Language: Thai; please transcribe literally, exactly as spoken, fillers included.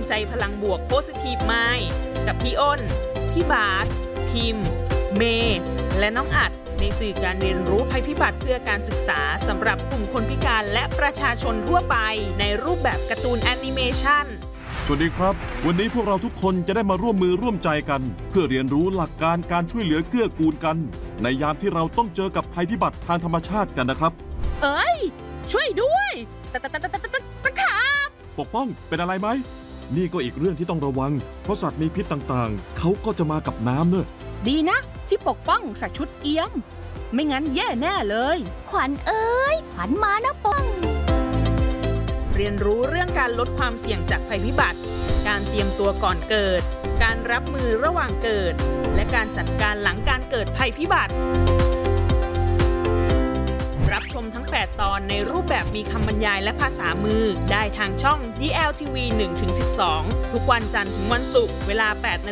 ใจพลังบวก Positive Mind กับพี่อ้น พี่บาสพิมพ์ เมย์และน้องอัดในสื่อการเรียนรู้ภัยพิบัติเพื่อการศึกษาสำหรับกลุ่มคนพิการและประชาชนทั่วไปในรูปแบบการ์ตูนแอนิเมชันสวัสดีครับวันนี้พวกเราทุกคนจะได้มาร่วมมือร่วมใจกันเพื่อเรียนรู้หลักการการช่วยเหลือเกื้อกูลกันในยามที่เราต้องเจอกับภัยพิบัติทางธรรมชาติกันนะครับเอ้ยช่วยด้วยตะตะตะตะตะตะตะขาบปกป้องเป็นอะไรไหมนี่ก็อีกเรื่องที่ต้องระวังเพราะสัตว์มีพิษต่างๆเขาก็จะมากับน้ำเนอะดีนะที่ปกป้องใส่ชุดเอี้ยมไม่งั้นแย่แน่เลยขวัญเอ้ยขวัญมานะป้องเรียนรู้เรื่องการลดความเสี่ยงจากภัยพิบัติการเตรียมตัวก่อนเกิดการรับมือระหว่างเกิดและการจัดการหลังการเกิดภัยพิบัติรับชมทั้งแปดตอนในรูปแบบมีคำบรรยายและภาษามือได้ทางช่อง ดี แอล ที วี หนึ่งถึงสิบสอง ทุกวันจันทร์ถึงวันศุกร์เวลา แปดนาฬิกา